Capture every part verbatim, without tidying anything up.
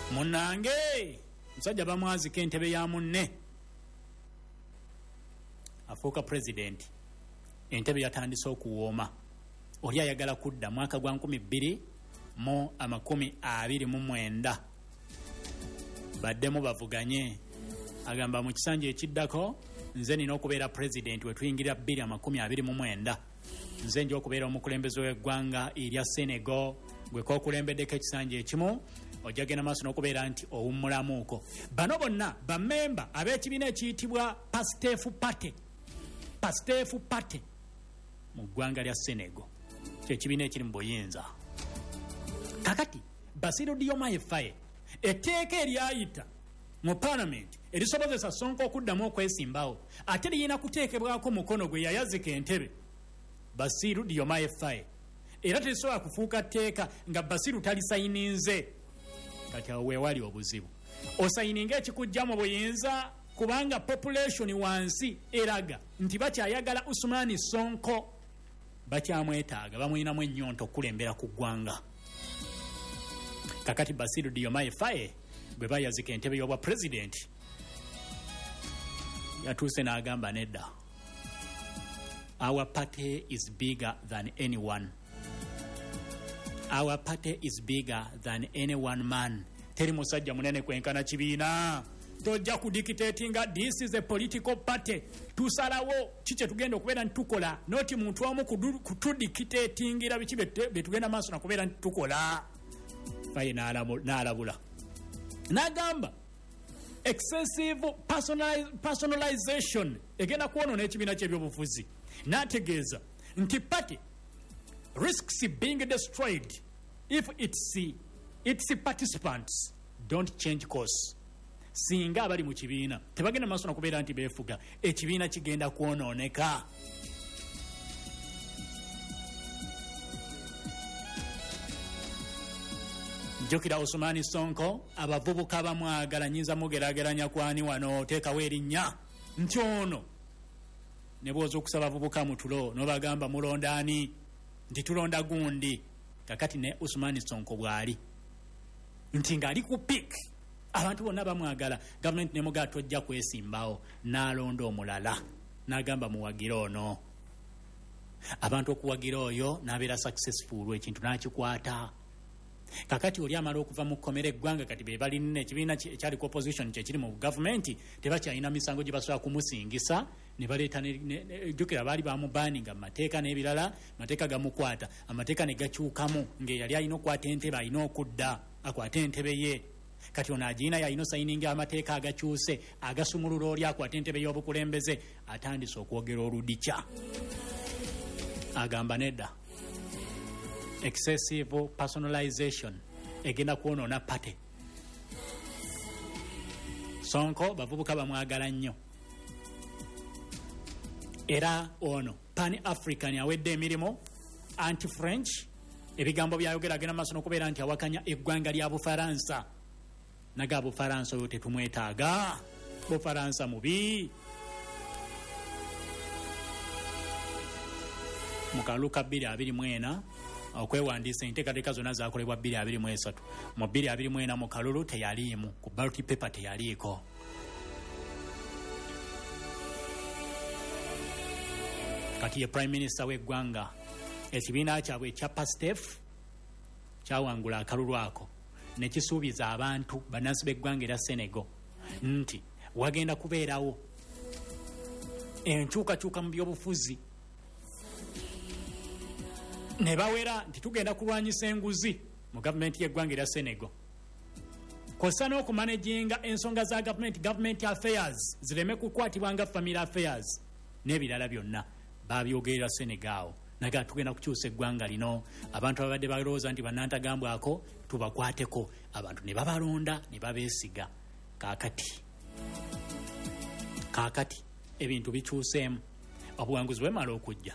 Munange musajja bamwazika entebe ya munne afuuka president entebe yatandise okuwooma oli ayagala kudda mwaka gwa nkumi bbiri mu amakumi abiri mu mwenda baddemu bavuganye agamba mu kisanja ekiddako nze nina okubeera president we tuyingira bbiri amakumi abiri mu mwenda nze nja okubeera omukulembeze w'eggwanga erya Senegal gwe kookulembeddeko ekisanja ekimu ojja genda maaso n'okubeera nti owummulamuuko. Bano bonna bammemba ab'ekibiina ekiyitibwa Pastef Party Pastef Party mu ggwanga lya Senegal kyekibiina ekiri mu buyinza. Kakati Bassirou Diomaye Faye etteeka eryayita mu parliament erisobozesa Sonko okuddamu okwesimbawo ate liyina kuteekebwako mukono gwe yayazika entebe Bassirou Diomaye Faye era terisobola kufuuka tteeka nga Bassirou talisayininze. Kati awo weewali obuzibu osayininga ekikujja mu buyinza kubanga population wansi eraga nti bakyayagala Usmani Sonko bakyamwetaaga bamuyinamu ennyonto okulembera ku ggwanga. Kakati Bassirou Diomaye Faye bwe bayazika entebe y'obwa president yatuuse n'agamba nedda, our party is bigger than anyone. Our party is bigger than any one man. Teri musajja munene kwenkana kibiina tojja kudictatinga. This is a political party. Tusalawo kiche tugenda okubeera ntukola noti muntu omu kutudictatingira biki betugenda maaso na kubeera ntukola. Faye n'alabula n'agamba excessive personalization egenda kuwonoona ekibiina ky'ebyobufuzi. N'ategeeza nti party risks being destroyed if its its participants don't change course. Singa abali mu kibiina tebagenda maaso nakubeera nti beefuga ekibiina kigenda kwonooneka. Jjukira Usmani Sonko abavubuka bamwagala nyinza mugeraageranya kwani wano teekawo erinnya nti ono ne bw'oza okusaba abavubuka mu tulo n'obagamba mulondaani nti tulonda gundi. Kakati ne Usmani Sonko bw'ali nti ng'ali ku pik abantu bonna bamwagala gavumenti ne mugaa tojja kwesimbawo n'alonda omulala n'agamba muwagira ono. Abantu okuwagira oyo n'abeera successful ekintu n'akikwata. Kakati oli amala okuva mu kkomera eggwanga kati be bali nne ekibiina ekyali ku opposition kyekiri mu gavumenti tebakyalina misango gye basobola kumusingisa ne baleeta jjukira baali bamubaninga mu mateeka n'ebirala mateeka gamukwata amateeka ne gakyukamu ng'eyali alina okukwata entebe alina okudda akwate entebe ye. Kati ono agiina yalina osayininga amateeka agakyuse agasumulula oli akwate entebe y'obukulembeze atandise okwogera oludikya agamba nedda excessive personalization egenda kwonoona party. Sonko bavubuka bamwagala nnyo era ono pan african awedde emirimu anti French ebigambo byayogera agenda maaso n'okubeera nti awakanya eggwanga lya Bufaransa. Naga Bufaransa oyo tetumwetaaga, Bufaransa mubi. mu kalulu ka bbiri abiri mu ena okwewandiisa enteekateeka zonna zaakolebwa bbiri abiri mu esatu. Mu bbiri abiri mu ena mu kalulu teyaliimu, ku ballot paper teyaliiko. Kati ye prime minister w'eggwanga ekibiina kyabwe ekya Pastef kyawangula akalulu ako ne kisuubiza abantu bannansi b'eggwanga erya Senegal nti wagenda kubeerawo enkyukakyuka mu byobufuzi ne bawera nti tugenda kulwanyisa enguzi mu gavumenti y'eggwanga erya Senegal. Kosa n'okumanaginga ensonga za government government affairs zireme kukwatibwa nga family affairs n'ebirala byonna babyogerera Senegal. Naga tugenda kukyusa eggwanga lino abantu abadde balowooza nti bannantagambwako tubakwateko, abantu ne babalonda ne babeesiga. Kaakati kaakati ebintu bikyuseemu, obuwanguzi bwemala okujja.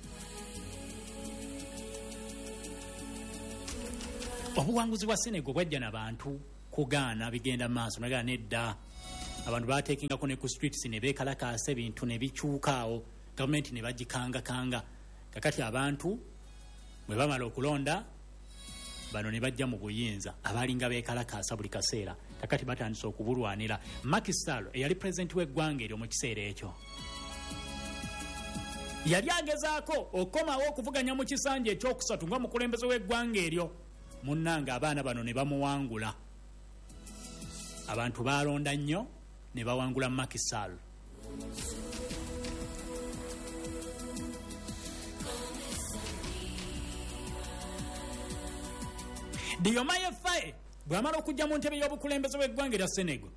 Obuwanguzi bwa Senegal bwajja n'abantu kugaana bigenda maaso. Naga nedda abantu baateekingako ne ku streets ne beekalakaasa ebintu ne bikyukaawo, gavumenti ne bagikanga kanga. Kakati abantu bwe bamala okulonda bano ne bajja mu buyinza abalinga beekalakaasa buli kaseera kakati batandise okubulwanira. Macky Sall eyali pulezidenti w'eggwanga eryo mu kiseera ekyo yali agezaako okukomawo okuvuganya mu kisanja ekyokusatu nga mukulembeze w'eggwanga eryo, munnanga abaana bano ne bamuwangula. Abantu baalonda nnyo ne bawangula Macky Sall. Diomaye Faye bw'amala okujja mu ntebe y'obukulembeze w'eggwanga erya Senegal,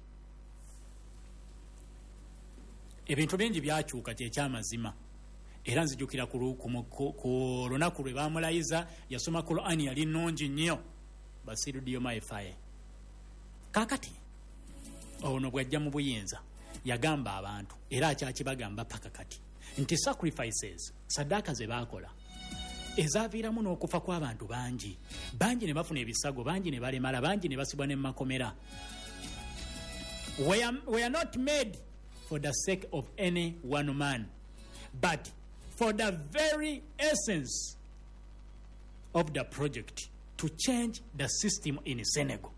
ebintu bingi byakyuka, kyekyamazima. Era nzijukira ku lunaku lwe baamulayiza yasoma Qur'an yali nnungi nnyo, Basiru Diomaye Faye. Kaakati ono bw'ajja mu buyinza yagamba abantu, era akyakibagamba paka kati, nti sacrifices, saddaaka ze baakola ezaaviiramu n'okufa kw'abantu bangi bangi ne bafuna ebisago, bangi ne balemala, bangi ne basibwa ne makomera. We are, we are not made for the sake of any one man, but for the very essence of the project to change the system in Senegal.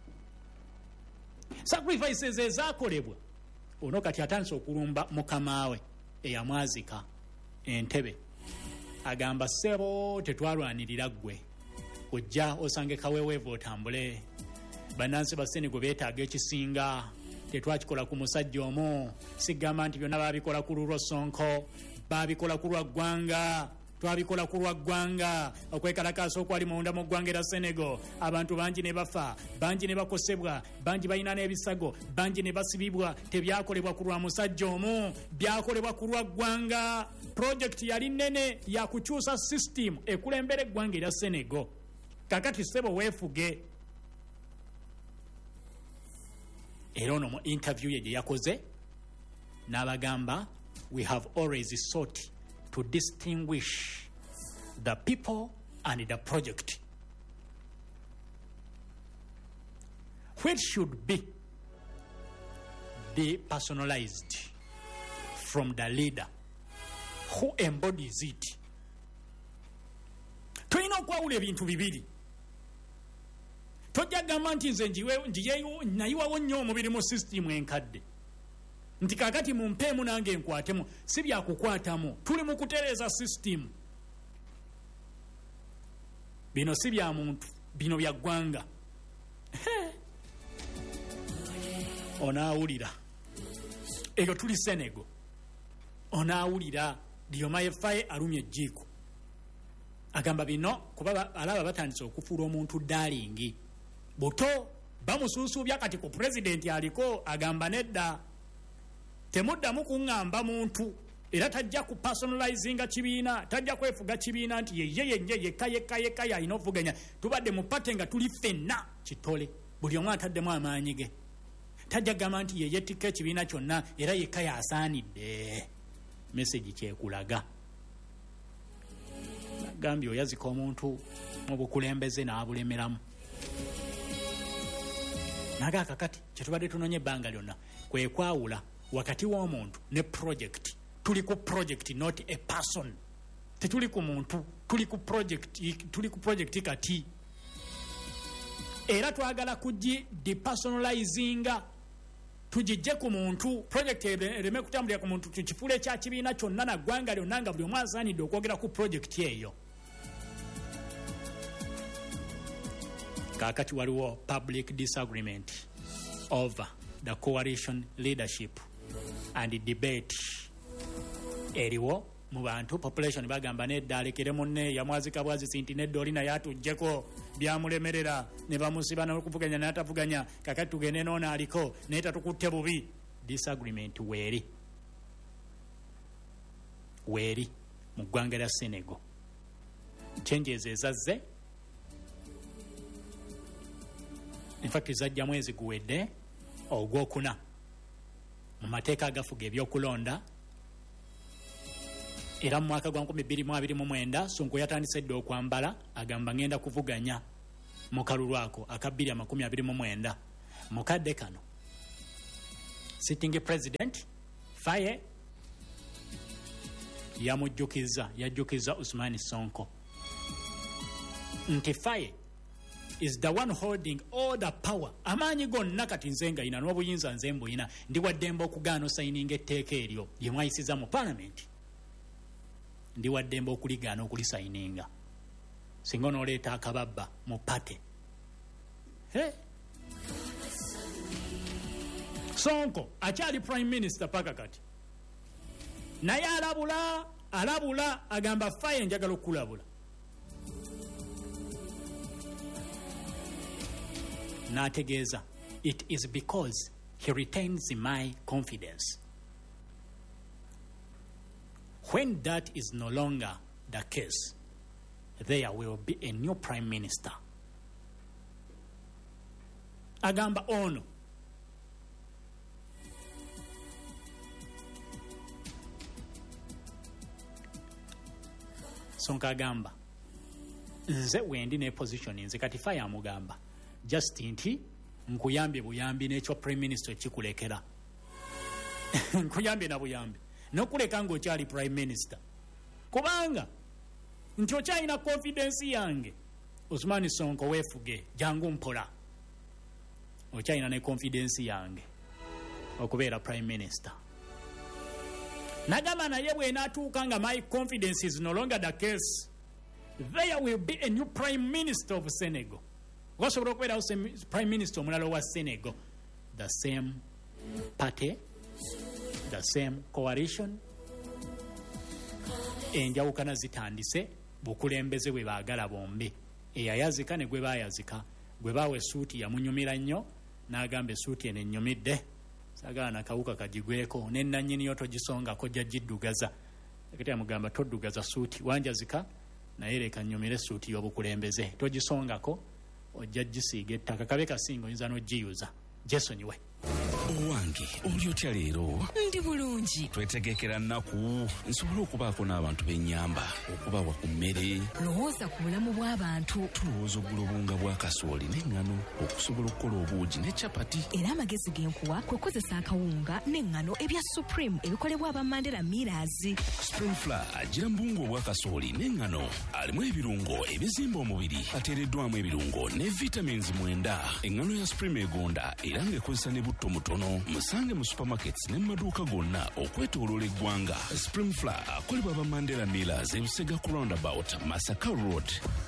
Sacrifices ezaakolebwa, ono kati atandise okulumba mukamaawe eyamwazika entebe, agamba ssebo tetwalwanirira ggwe, ojja osange kaweeweevu otambule, bannansi ba Senegal beetaaga ekisinga, tetwakikola ku musajja omu, sigamba nti byonna baabikola ku lulwo Sonko, baabikola ku lwa ggwanga, twabikola ku lwa ggwanga, okwekalakaasa okwali munda mu ggwanga era Senegal, abantu bangi ne bafa, bangi ne bakosebwa, bangi balina n'ebisago, bangi ne basibibwa. Tebyakolebwa ku lwa musajja omu, byakolebwa ku lwa ggwanga. Projekiti yali nnene ya kukyusa system ekulembera eggwanga erya Senegal. Kakati ssebo weefuge. Era ono mu interview ye gye yakoze n'abagamba, we have always sought to distinguish the people and the project, which should be depersonalized from the leader who embodies it. Tulina okwawula ebintu bibiri. Tojja gamba nti nze nayiwawo nnyo omubiri mu system enkadde, nti kakati mumpeemu nange enkwatemu. Si byakukwatamu, tuli mu kutereeza system. Bino si bya muntu, bino bya ggwanga. Onaawulira eyo tuli Senegal, onaawulira Diomaye Faye alumye ejjiiko, agamba bino kuba alaba batandise okufuula omuntu dalingi buto, bamusuusuubya kati ku pulezidenti aliko, agamba nedda, temuddamu kuŋŋamba muntu, era tajja ku personalizinga kibiina, tajja kwefuga kibiina nti yeye yenye yekka yekka yekka yalina okuvuganya. Tubadde mu pate nga tuli ffenna kitole, buli omu ataddemu amaanyi ge. Tajja gamba nti yeye tikka ekibiina kyonna era yekka yasaanidde. Message kyekulaga. Gambye oyazika omuntu mu bukulembeze n'abulemeramu. Naga kakati kyetubadde tunonye ebbanga lyonna kwe kwawula wakati w'omuntu ne project. Tuli ku project, not a person. Tetuli ku muntu, tuli ku project, tuli ku project kati. Era twagala kugi depersonalizinga, tugijje ku muntu. Project ereme kutambulira ku muntu, tukifule kya kibiina kyonna na ggwanga lyonna nga buli omu asaanidde okwogera ku project eyo. Kakati waliwo public disagreement over the coalition leadership and debate. Eriwo mu bantu population bagamba nedda alekere munne yamwazika bwazisi nti nedda oli naye atuggyeko byamulemerera ne bamusiba n'okuvuganya n'atavuganya, kakati tugende noona aliko naye tatukutte bubi. Disagreement weeri weeri mu ggwanga lya Senegal. Changes ezazze, in fact zajja mwezi guwedde ogwokuna mu mateeka agafuga ebyokulonda. Era mu mwaka gwa nkumi bbiri mu abiri mu mwenda Sonko yatandise dde okwambala, agamba ngenda kuvuganya mu kalulu ako aka bbiri amakumi abiri mu mwenda. Mukadde kano sitting president Faye yamujjukiza yajjukiza Ousmane Sonko nti Faye is the one holding all the power. Amaanyi gonna kati nze nga ina n'obuyinza nze mbuyina ndi waddembe okugaana osayininga etteeka eryo lye mwayisiza mu parliament. Ndi waddembe okuligaana okulisayininga singa onooleeta akababba mu pate. Hey. Sonko akyali prime minister paka kati naye alabula alabula agamba faye njagala okulabula. N'ategeeza it is because he retains my confidence. When that is no longer the case, there will be a new prime minister. Agamba ono Sonko agamba nze wendi ne position nze kati faye amugamba just nti nkuyambye buyambi n'ekyo prime minister kikulekera. Nkuyambye na buyambi n'okuleka ng'okyali prime minister kubanga nti okyalina confidence yange. Osman Sonko weefuge jangu mpola okyalina ne confidence yange okubeera prime minister. Nagamba naye bw'enaatuuka nga my confidence is no longer the case, there will be a new prime minister of Senegal. Wasobola okubeerawo prime minister omulala wa Senegal, the same party, the same coalition. Enjawukana zitandise bukulembeze bwe baagala bombi. Eyayazika ne gwe baayazika, gwe baawe suuti yamunyumira nnyo n'agamba essuuti eno ennyumidde saagala nakawuka kagigweko n'ennannyini yo togisongako jja giddugaza. Kati amugamba toddugaza suuti wanjazika naye leka nnyumire suuti y'obukulembeze togisongako ojja gisiiga ettaka kabe kasinga oyinza n'ogiyuza gyesonyiwe. Owange oli otya leero? Ndi bulungi. Twetegekera nnaku nsobola okubaako n'abantu b'ennyamba okubawa ku mmere. Lowooza ku bulamu bw'abantu. Tulowooza oggula obunga bwa kasooli n'eŋŋano okusobola okukola obuugi ne capati. Era amagezi g'enkuwa kwe kukozesa akawunga n'eŋŋano ebya Supreme ebikolebwa aba Mandela Millers. Spring Flour gira mu buwunga obwa kasooli n'eŋŋano alimu ebirungo ebizimba omubiri ateereddwamu ebirungo ne vitamins mwenda. Eŋŋano ya Supreme egonda era ng'ekozesa ne butto mutono. Musange mu supermarkets ne maduuka gonna okwetooloola eggwanga. Spring Flour akolebwa aba Mandela Millers ebisega ku roundabout Masaka Road.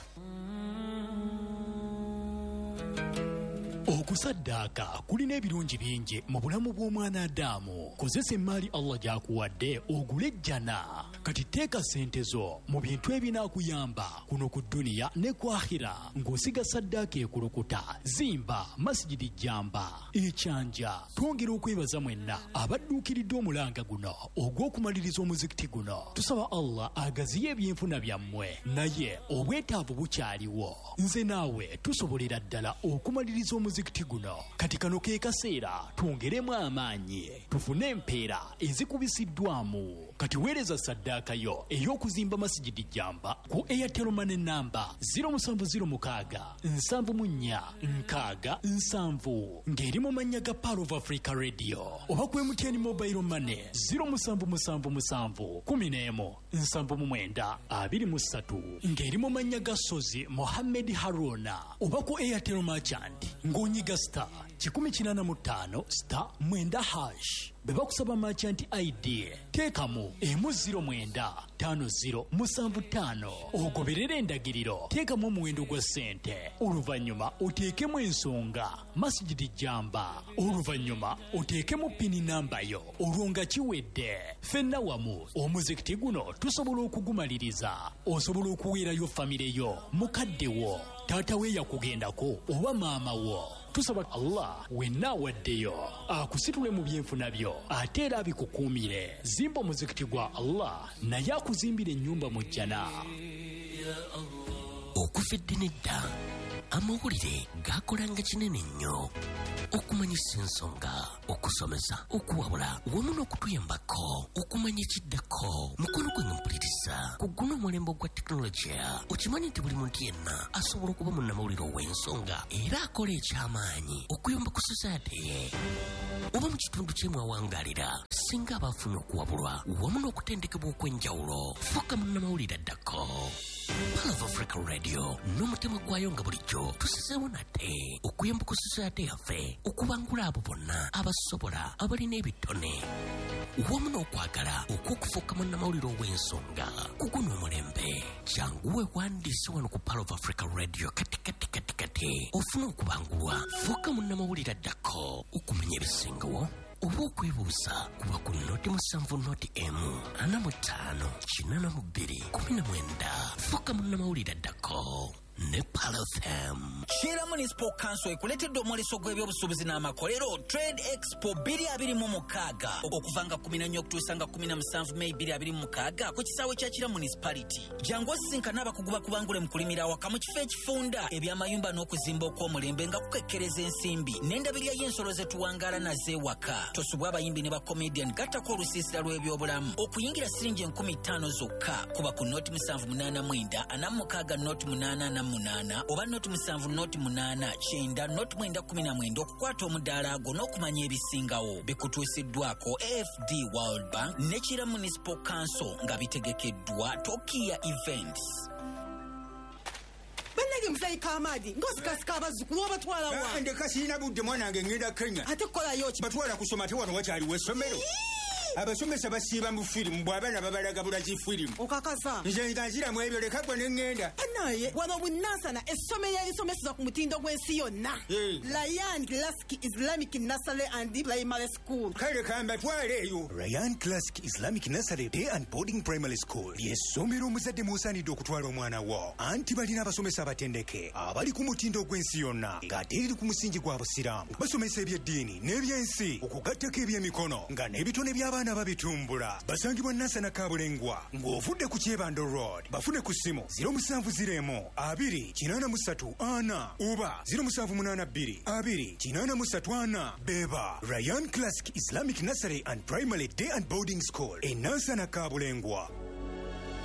Okusaddaaka kulina ebirungi bingi mu bulamu bw'omwana Adamu. Kozesa emmaali Allah gy'akuwadde ogule ejjana. Kati teeka ssente zo mu bintu ebinaakuyamba kuno ku dduniya ne ku akhira ng'osiga saddaaka ekulukuta. Zimba masjidi Jamba ekyanja. Twongera okwebaza mwenna abadduukiridde omulanga guno ogw'okumaliriza omuzikiti guno. Tusaba Allah agaziye ebyenfuna byammwe naye obwetaavu bukyaliwo. Nze naawe tusobolera ddala okumaliriza omuzikiti guno. Kati kano ke kaseera twongeremu amaanyi tufune empeera ezikubisiddwamu. Kati weereza saddaaka yo ey'okuzimba masjidi Jamba ku Airtel Money namba zero seven zero six seven nnya nkaaga nsanvu ng'eri mu mannya ga Power of Africa Radio oba ku M T N Mobile Money zero seven seven seven one zero one seven nine two two three ng'eri mu mannya ga Sozi Mohammed Haruna oba ku Airtel Merchant ng'onyiga star kikumi kinana mu ttaano star mwenda hash. Beba kusaba merchant I D teekamu emu zero mwenda tano zero musanvu ttaano ogoberera endagiriro teekamu omuwendo gwa ssente oluvannyuma oteekemu ensonga masjidi Jamba oluvannyuma oteekemu pini namba yo olwo nga kiwedde. Ffenna wamu omuzikiti guno tusobola okugumaliriza. Osobola okuweerayo famire yo mukadde wo taata we yakugendako oba maama wo. Tusaba Allah wenna awaddeyo akusitule mu byenfuna byo ate era abikukuumire. Zimba omuzikiti gwa Allah naye akuzimbira ennyumba mu jjana. Okufedde nedda amawulire gakolanga kinene nnyo okumanyisa ensonga okusomesa okuwabula wamu n'okutuyambako okumanya ekiddako mukono gwe mpuliriza ku guno omulembe gwa tekinologiya. Okimanyi nti buli muntu yenna asobola okuba munnamawulire ow'ensonga era akola eky'amaanyi okuyamba ku society ye oba mu kitundu kyemwawangaalira singa abaafuna okuwabulwa wamu n'okutendekebwa okw'enjawulo fuuka munnamawulire addako. Power of Africa Radio n'omutima gwayo nga bulijjo olwaleero tusizeewo nate okuyamba ku society yaffe okubangula abo bonna abasobola abalina ebitone wamu n'okwagala okw'okufuuka munnamawulire ow'ensonga kuguno omulembe jangu weewandiise wano ku Pearl of Africa Radio kati kati kati kati ofuna okubangulwa fuuka munnamawulire addako okumanya ebisingawo oba okwebuuza kuba ku noti musanvu noti emu ana mu ttaano kinana mu bbiri kumi na mwenda fuuka munnamawulire addako ne Pearl F M. Shira Municipal Council ekuletedde omwoleso gw'ebyobusuubuzi n'amakolero Trade Expo bbiri abiri mu mukaaga okuvanga kumi na nnya okutuusa nga kumi na musanvu May bbiri abiri mu mukaaga ku kisaawe kya Kira Municipality. Jangu osisinkana abakugu bakubangule mu kulimira awaka mu kifo ekifunda ebyamayumba n'okuzimba okw'omulembe nga kukekkereza ensimbi n'endabirya y'ensolo ze tuwangaala nazeewaka. Tosubwa abayimbi ne bakomedian gattako olusiisira lw'ebyobulamu okuyingira siringi enkumi ttaano zokka kuba ku noti musanvu munaana mwenda ana mu mukaaga noti munaana na munana oba noti musanvu noti munana kyenda noti mwenda kumi na mwenda okukwata omudaala gwo n'okumanya ebisingawo bikutuusiddwako A F D World Bank ne Kira Municipal Council nga bitegekeddwa Tokia Events. Bannage musayi Kamadi ng'osikasika abazzukulu obatwala wa ndeka sirina budde mwanange ngenda Kenya ate kukolayo ki batwala kusoma te wano wakyaliwo essomero abasomesa basiiba mu firimu bw'abaana babalaga bulaki firimu okakasa nze nziramu ebyo leka gwe ne ŋŋenda naye wano bunnansana essomero erisomeseza ku mutindo gw'ensi yonna Ryan Classic Islamic Nursery and Primary School kale kambatwale eyo Ryan Classic Islamic Nursery Day and Boarding Primary School ly'essomero omuzadde mw'osaanidde okutwala omwana wo anti balina abasomesa abatendeke abali ku mutindo gw'ensi yonna ng'ate eriri ku musingi gwa busiraamu basomesa ebyeddiini n'ebyensi okugattako ebyemikono nga n'ebitone by'abaana babitumbula basangibwa Nansana Kabulengwa ng'ovudde ku Kyebando Road bafune ku ssimu ziro musanvu ziro emu abiri kinaana mu ssatu ana oba ziro musanvu munaana bbiri abiri kinaana mu ssatu ana beba Ryan Classic Islamic Nursery and Primary Day and Boarding School e Nansana Kabulengwa.